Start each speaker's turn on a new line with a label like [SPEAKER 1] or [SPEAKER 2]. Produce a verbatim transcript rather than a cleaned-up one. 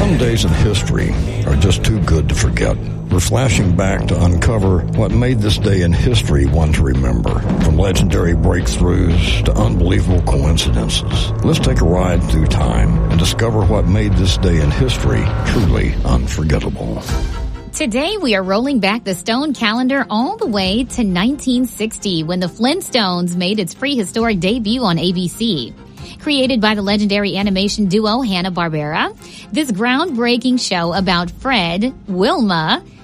[SPEAKER 1] Some days in history are just too good to forget. We're flashing back to uncover what made this day in history one to remember, from legendary breakthroughs to unbelievable coincidences. Let's take a ride through time and discover what made this day in history truly unforgettable.
[SPEAKER 2] Today, we are rolling back the stone calendar all the way to nineteen sixty, when the Flintstones made its prehistoric debut on A B C. Created by the legendary animation duo Hanna-Barbera, this groundbreaking show about Fred, Wilma,